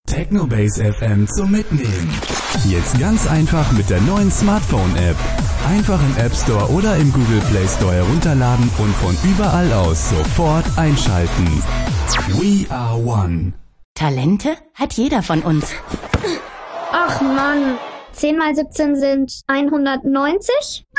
Technobase FM zum Mitnehmen. Jetzt ganz einfach mit der neuen Smartphone-App. Einfach im App Store oder im Google Play Store herunterladen und von überall aus sofort einschalten. We are one. Talente hat jeder von uns. Ach Mann, 10 mal 17 sind 190?